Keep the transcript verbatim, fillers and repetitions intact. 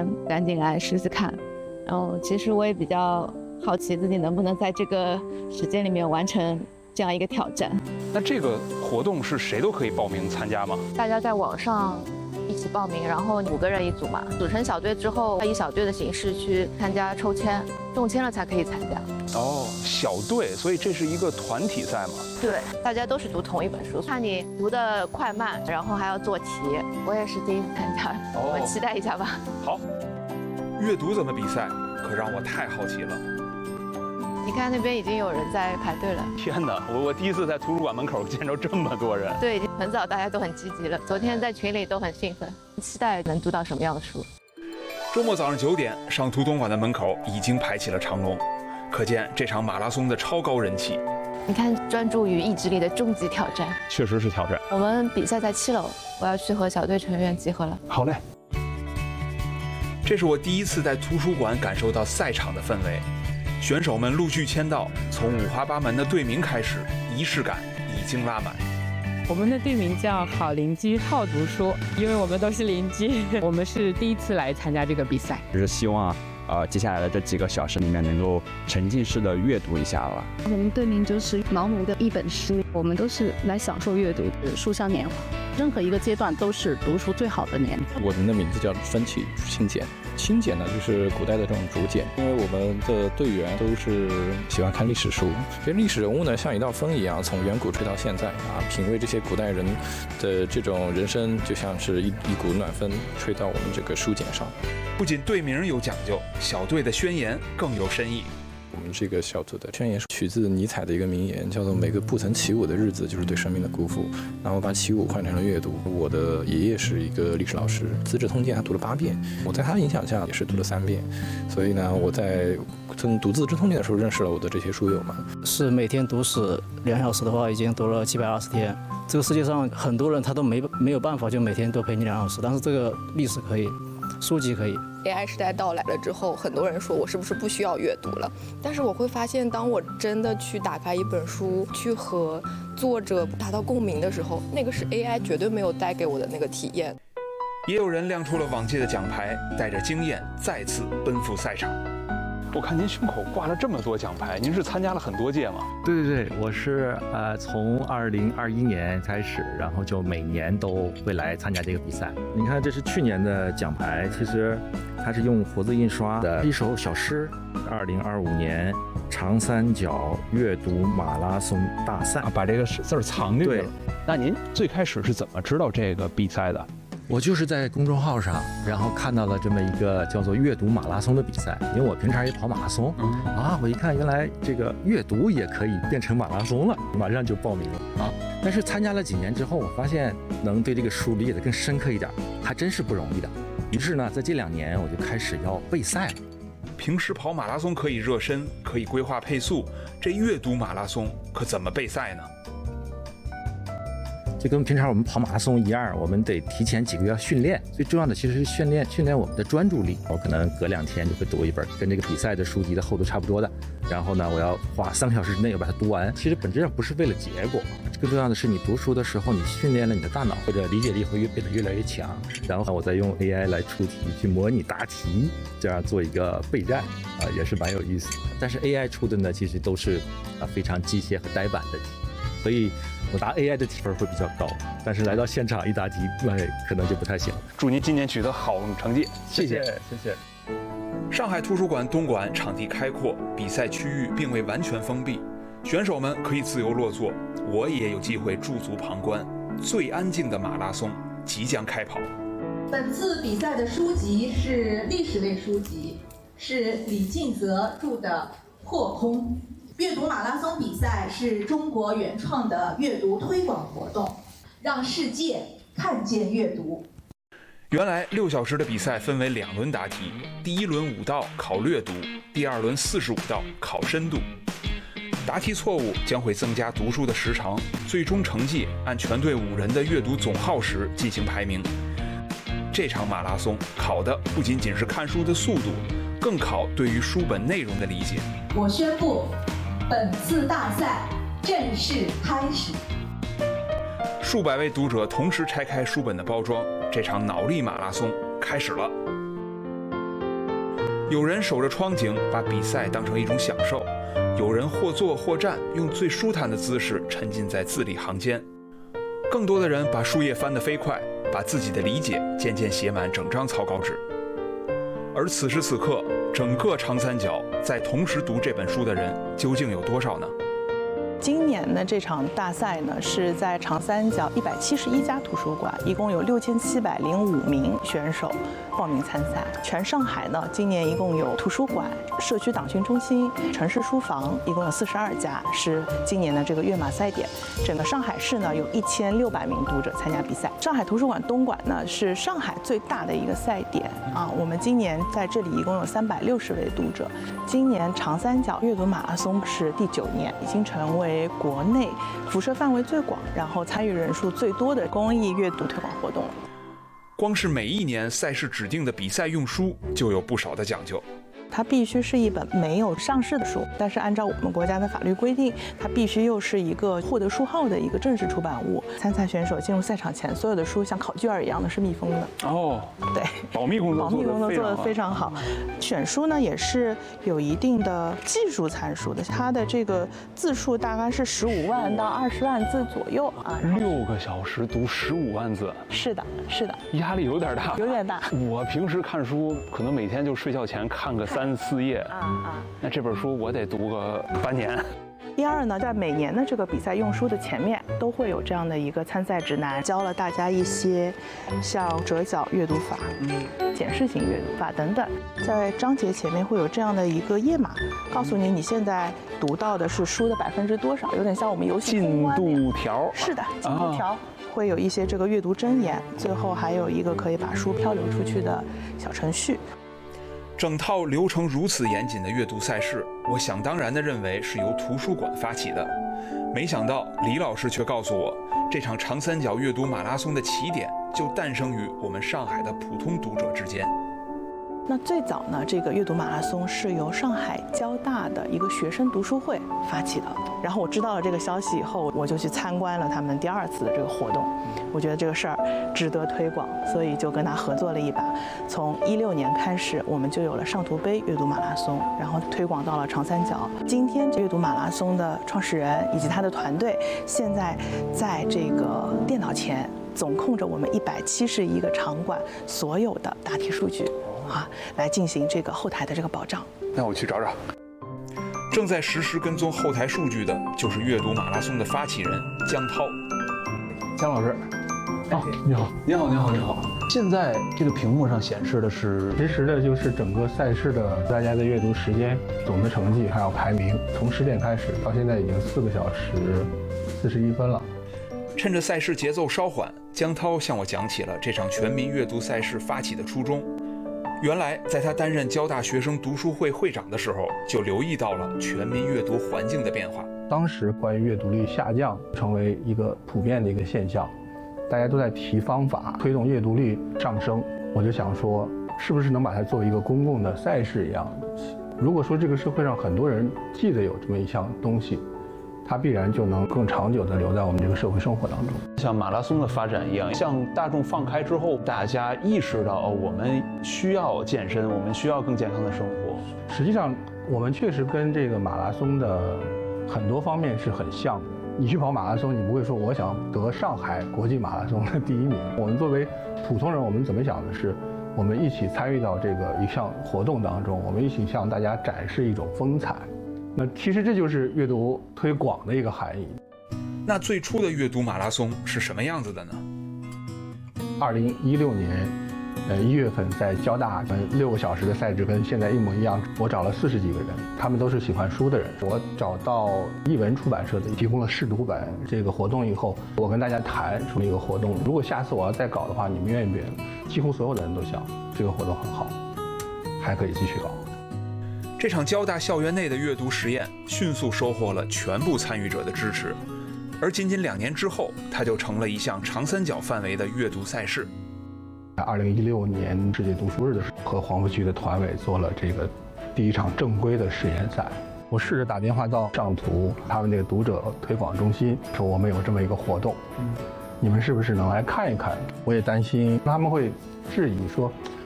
前赶紧来试试看。然后其实我也比较好奇自己能不能在这个时间里面完成这样一个挑战。 那这个活动是谁都可以报名参加吗？ 大家在网上一起报名，然后五个人一组嘛，组成小队之后，以小队的形式去参加抽签，中签了才可以参加。 哦，小队，所以这是一个团体赛嘛？ 对，大家都是读同一本书，看你读的快慢，然后还要做题。我也是第一次参加， 哦、 我们期待一下吧。 好，阅读怎么比赛，可让我太好奇了。 你看那边已经有人在排队了。 天哪，我我第一次在图书馆门口见着这么多人。 对，已经很早，大家都很积极了。昨天在群里都很兴奋，期待能读到什么样的书。 周末早上九点，上图东馆的门口已经排起了长龙，可见这场马拉松的超高人气。 你看，专注于意志力的终极挑战， 确实是挑战。 我们比赛在七楼，我要去和小队成员集合了。 好嘞。这是我第一次在图书馆感受到赛场的氛围。选手们陆续签到，从五花八门的队名开始，仪式感已经拉满。 我们的队名叫好邻居好读书，因为我们都是邻居。我们是第一次来参加这个比赛， 就是希望呃接下来的这几个小时里面能够沉浸式的阅读一下了。 我们队名就是毛姆的一本书，我们都是来享受阅读的书香年华，任何一个阶段都是读书最好的年。 我们的名字叫分起清简。清简呢，就是古代的这种竹简，因为我们的队员都是喜欢看历史书，其实历史人物呢像一道风一样，从远古吹到现在啊，品味这些古代人的这种人生，就像是一一股暖风吹到我们这个书简上。 不仅队名有讲究，小队的宣言更有深意。 我们这个小组的宣言是取自尼采的一个名言，叫做每个不曾起舞的日子就是对生命的辜负。然后把起舞换成了阅读。我的爷爷是一个历史老师，《资治通鉴》他读了八遍，我在他的影响下也是读了三遍。所以呢，我在读《资治通鉴》的时候认识了我的这些书友们。 是每天读史两小时的话，已经读了七百二十天。这个世界上很多人他都没没有办法就每天都陪你两小时，但是这个历史可以，书籍可以。 A I 时代到来了之后，很多人说我是不是不需要阅读了？但是我会发现，当我真的去打开一本书，去和作者达到共鸣的时候，那个是 A I 绝对没有带给我的那个体验。 也有人亮出了往届的奖牌，带着经验再次奔赴赛场。我看您胸口挂了这么多奖牌，您是参加了很多届吗？ 对对对，我是呃从二零二一年开始，然后就每年都会来参加这个比赛。你看，这是去年的奖牌，其实它是用活字印刷的一首小诗。二零二五年长三角阅读马拉松大赛， 啊、把这个字儿藏进去了。那您最开始是怎么知道这个比赛的？ 我就是在公众号上，然后看到了这么一个叫做阅读马拉松的比赛，因为我平常也跑马拉松，嗯、啊，我一看原来这个阅读也可以变成马拉松了，马上就报名了啊。但是参加了几年之后，我发现能对这个书理解的更深刻一点，还真是不容易的。于是呢，在这两年我就开始要备赛了。 平时跑马拉松可以热身，可以规划配速，这阅读马拉松可怎么备赛呢？ 就跟平常我们跑马拉松一样，我们得提前几个月训练。最重要的其实是训练训练我们的专注力。我可能隔两天就会读一本跟这个比赛的书籍的厚度差不多的，然后呢，我要花三个小时之内要把它读完。其实本质上不是为了结果，更重要的是你读书的时候，你训练了你的大脑，或者理解力会越变得越来越强。然后我再用 A I 来出题，去模拟答题，这样做一个备战啊，也是蛮有意思的。但是 A I 出的呢，其实都是啊非常机械和呆板的题，所以我答 A I 的题分会比较高，但是来到现场一答题，那可能就不太行了。 祝您今年取得好成绩， 谢谢，谢谢。 上海图书馆东馆场地开阔，比赛区域并未完全封闭，选手们可以自由落座，我也有机会驻足旁观。最安静的马拉松即将开跑。 本次比赛的书籍是历史类书籍，是李敬泽著的《破空》。阅读马拉松比赛是中国原创的阅读推广活动，让世界看见阅读。 原来六小时的比赛分为两轮答题，第一轮五道考略读，第二轮四十五道考深度。答题错误将会增加读书的时长，最终成绩按全队五人的阅读总耗时进行排名。这场马拉松考的不仅仅是看书的速度，更考对于书本内容的理解。 我宣布，本次大赛正式开始。 数百位读者同时拆开书本的包装，这场脑力马拉松开始了。 有人守着窗景，把比赛当成一种享受；有人或坐或站，用最舒坦的姿势沉浸在字里行间。更多的人把书页翻得飞快，把自己的理解渐渐写满整张草稿纸。而此时此刻，整个长三角在同时读这本书的人究竟有多少呢？ 今年的这场大赛呢，是在长三角一百七十一家图书馆，一共有六千七百零五名选手报名参赛。全上海呢，今年一共有图书馆、社区党训中心、城市书房，一共有四十二家，是今年的这个跃马赛点。整个上海市呢，有一千六百名读者参加比赛。上海图书馆东馆呢，是上海最大的一个赛点啊。我们今年在这里一共有三百六十位读者。今年长三角阅读马拉松是第九年，已经成为国内辐射范围最广，然后参与人数最多的公益阅读推广活动。 光是每一年赛事指定的比赛用书就有不少的讲究。 它必须是一本没有上市的书，但是按照我们国家的法律规定，它必须又是一个获得书号的一个正式出版物。参赛选手进入赛场前，所有的书像考卷一样的是密封的。 哦， 对， 保密工作保密工作做得非常好。选书呢也是有一定的技术参数的，它的这个字数大概是十五万到二十万字左右啊。 六个小时读十五万字， 是的，是的， 压力有点大， 有点大。 我平时看书可能每天就睡觉前看个三四页啊啊，那这本书我得读个半年。 第二呢，在每年的这个比赛用书的前面，都会有这样的一个参赛指南，教了大家一些像折角阅读法、嗯、检视型阅读法等等。在章节前面会有这样的一个页码，告诉你你现在读到的是书的百分之多少，有点像我们游戏进度条。 是的，进度条。啊，会有一些这个阅读箴言，最后还有一个可以把书漂流出去的小程序。 整套流程如此严谨的阅读赛事，我想当然地认为是由图书馆发起的。没想到李老师却告诉我，这场长三角阅读马拉松的起点就诞生于我们上海的普通读者之间。 那最早呢，这个阅读马拉松是由上海交大的一个学生读书会发起的。然后我知道了这个消息以后，我就去参观了他们第二次的这个活动。我觉得这个事儿值得推广，所以就跟他合作了一把。从一六年开始，我们就有了上图杯阅读马拉松，然后推广到了长三角。今天阅读马拉松的创始人以及他的团队，现在在这个电脑前总控着我们一百七十一个场馆所有的答题数据。啊，来进行这个后台的这个保障。 那我去找找。正在实时跟踪后台数据的就是阅读马拉松的发起人江涛。 江老师，哦，你好，你好，你好，你好。现在这个屏幕上显示的是实时的，就是整个赛事的大家的阅读时间、总的成绩还有排名，从十点开始到现在已经四个小时四十一分了。 趁着赛事节奏稍缓，江涛向我讲起了这场全民阅读赛事发起的初衷。原来，在他担任交大学生读书会会长的时候，就留意到了全民阅读环境的变化。 当时关于阅读率下降成为一个普遍的一个现象，大家都在提方法推动阅读率上升。我就想说，是不是能把它作为一个公共的赛事一样的东西？如果说这个社会上很多人记得有这么一项东西，它必然就能更长久地留在我们这个社会生活当中。 像马拉松的发展一样，向大众放开之后，大家意识到，哦，我们需要健身，我们需要更健康的生活。 实际上，我们确实跟这个马拉松的很多方面是很像的。你去跑马拉松，你不会说我想得上海国际马拉松的第一名。我们作为普通人，我们怎么想的是，我们一起参与到这个一项活动当中，我们一起向大家展示一种风采。那其实这就是阅读推广的一个含义。 那最初的阅读马拉松是什么样子的呢？ 二零一六年，呃一月份在交大，呃六个小时的赛制跟现在一模一样。我找了四十几个人，他们都是喜欢书的人。我找到译文出版社的，提供了试读本这个活动以后，我跟大家谈出了一个活动。如果下次我要再搞的话，你们愿意不愿意？几乎所有的人都想这个活动很好，还可以继续搞。 这场交大校园内的阅读实验迅速收获了全部参与者的支持，而仅仅两年之后，它就成了一项长三角范围的阅读赛事。 二零一六年世界读书日的时候，和黄浦区的团委做了这个第一场正规的实验赛。我试着打电话到上图他们那个读者推广中心，说我们有这么一个活动，嗯，你们是不是能来看一看？我也担心他们会质疑说，